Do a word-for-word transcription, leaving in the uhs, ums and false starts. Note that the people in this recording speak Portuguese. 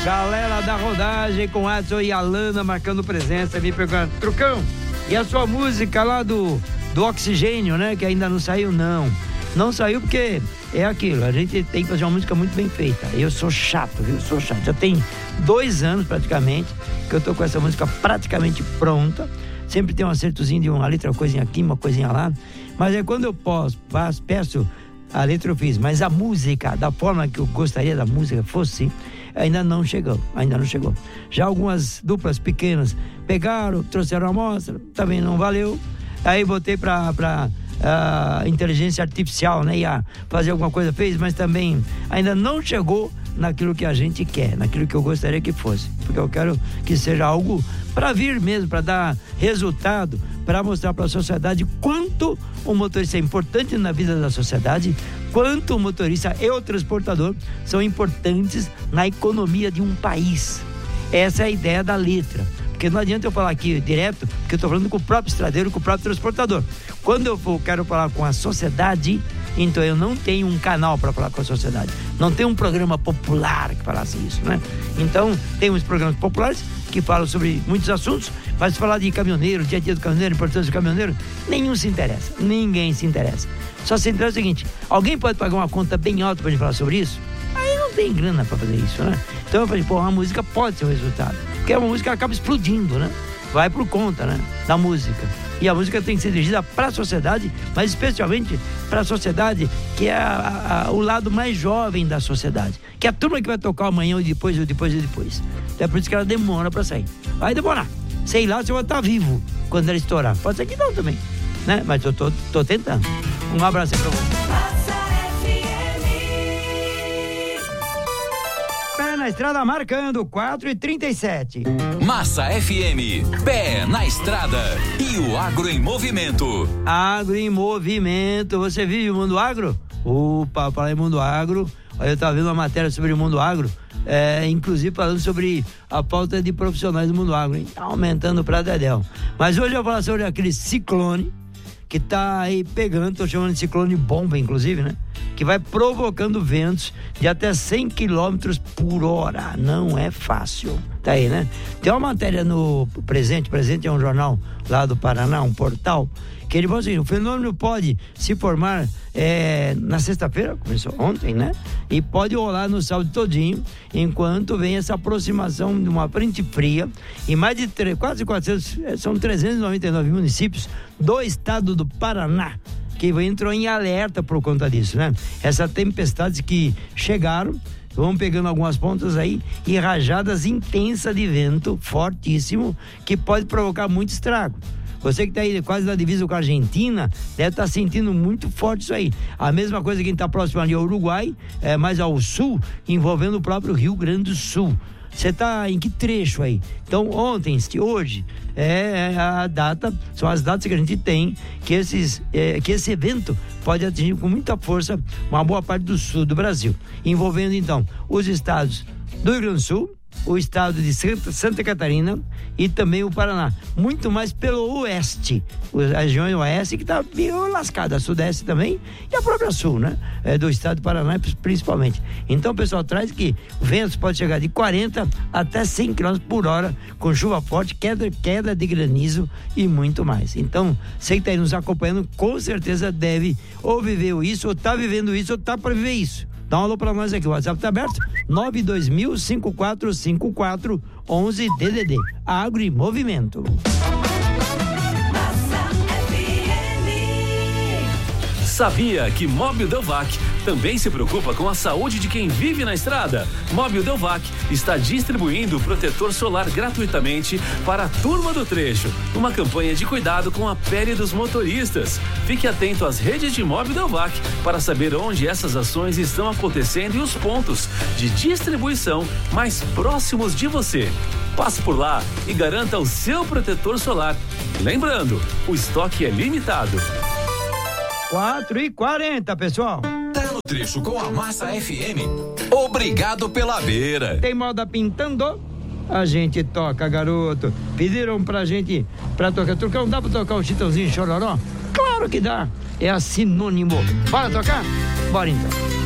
Galera da rodagem com Adson e Alana marcando presença, me perguntando, Trucão, e a sua música lá do, do Oxigênio, né? Que ainda não saiu, não. Não saiu porque é aquilo, a gente tem que fazer uma música muito bem feita. Eu sou chato, viu? Sou chato. Já tem dois anos praticamente que eu tô com essa música praticamente pronta. Sempre tem um acertozinho de uma letra, uma coisinha aqui, uma coisinha lá. Mas é quando eu posso, faço, peço, a letra eu fiz, mas a música, da forma que eu gostaria da música fosse, ainda não chegou, ainda não chegou. Já algumas duplas pequenas pegaram, trouxeram a amostra, também não valeu. Aí botei pra, pra uh, inteligência artificial, né? Ia fazer alguma coisa, fez, mas também ainda não chegou naquilo que a gente quer, naquilo que eu gostaria que fosse. Porque eu quero que seja algo para vir mesmo, para dar resultado, para mostrar para a sociedade quanto o motorista é importante na vida da sociedade, quanto o motorista e o transportador são importantes na economia de um país. Essa é a ideia da letra. Porque não adianta eu falar aqui direto, porque eu estou falando com o próprio estradeiro, com o próprio transportador. Quando eu for, quero falar com a sociedade, então eu não tenho um canal para falar com a sociedade. Não tem um programa popular que falasse isso, né? Então, tem uns programas populares que falam sobre muitos assuntos, mas falar de caminhoneiro, dia a dia do caminhoneiro, importância do caminhoneiro, nenhum se interessa. Ninguém se interessa. Só se interessa o seguinte, alguém pode pagar uma conta bem alta para gente falar sobre isso? Aí não tem grana para fazer isso, né? Então eu falei, pô, a música pode ser o resultado. Porque a música acaba explodindo, né? Vai por conta, né? Da música. E a música tem que ser dirigida para a sociedade, mas especialmente para a sociedade que é a, a, o lado mais jovem da sociedade. Que é a turma que vai tocar amanhã, ou depois, ou depois, ou depois. É por isso que ela demora para sair. Vai demorar. Sei lá se eu vou estar vivo quando ela estourar. Pode ser que não também, né? Mas eu tô, tô tentando. Um abraço aí pra você. Na estrada marcando quatro e trinta e sete. Massa F M, pé na estrada e o agro em movimento. Agro em movimento. Você vive o mundo agro? Opa, para aí mundo agro. Eu estava vendo uma matéria sobre o mundo agro, é, inclusive falando sobre a falta de profissionais do mundo agro. Está aumentando para dedéu. Mas hoje eu vou falar sobre aquele ciclone que tá aí pegando, tô chamando de ciclone bomba, inclusive, né? Que vai provocando ventos de até cem quilômetros por hora. Não é fácil. Tá aí, né? Tem uma matéria no Presente, Presente é um jornal lá do Paraná, um portal, que ele fala assim, o fenômeno pode se formar é, na sexta-feira, começou ontem, né? E pode rolar no sábado todinho, enquanto vem essa aproximação de uma frente fria em mais de três, quase quatrocentos, são trezentos e noventa e nove municípios do estado do Paraná, que entrou em alerta por conta disso, né? Essas tempestades que chegaram, vão pegando algumas pontas aí e rajadas intensas de vento fortíssimo que pode provocar muito estrago. Você que está aí quase na divisa com a Argentina deve estar tá sentindo muito forte isso aí. A mesma coisa quem está próximo ali ao Uruguai, é, mais ao sul, envolvendo o próprio Rio Grande do Sul. Você está em que trecho aí? Então, ontem, hoje, é a data, são as datas que a gente tem, que, esses, é, que esse evento pode atingir com muita força uma boa parte do sul do Brasil, envolvendo, então, os estados do Rio Grande do Sul, o estado de Santa, Santa Catarina e também o Paraná, muito mais pelo oeste, a região oeste que está bem lascada, a sudeste também e a própria sul, né? É, do estado do Paraná principalmente. Então o pessoal traz que ventos pode chegar de quarenta até cem quilômetros por hora, com chuva forte, queda, queda de granizo e muito mais. Então, você que está aí nos acompanhando, com certeza deve ou viver isso, ou está vivendo isso, ou está para viver isso. Dá um alô pra nós aqui, o WhatsApp tá aberto, nove dois mil, cinco quatro cinco quatro, onze D D D. Agro em movimento. Sabia que Móbil Delvac também se preocupa com a saúde de quem vive na estrada? Móbil Delvac está distribuindo protetor solar gratuitamente para a turma do trecho. Uma campanha de cuidado com a pele dos motoristas. Fique atento às redes de Móbil Delvac para saber onde essas ações estão acontecendo e os pontos de distribuição mais próximos de você. Passe por lá e garanta o seu protetor solar. Lembrando, o estoque é limitado. quatro e quarenta, pessoal. Tá no trecho com a Massa F M. Obrigado pela beira. Tem moda pintando? A gente toca, garoto. Pediram pra gente pra tocar. Trucão, dá pra tocar o Chitãozinho Chororó? Claro que dá. É a sinônimo. Bora tocar? Bora então.